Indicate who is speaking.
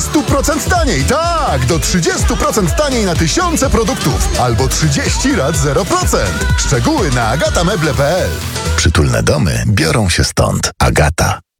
Speaker 1: 30% taniej. Tak, do 30% taniej na tysiące produktów. Albo 30 lat 0%. Szczegóły na agatameble.pl.
Speaker 2: Przytulne domy biorą się stąd. Agata.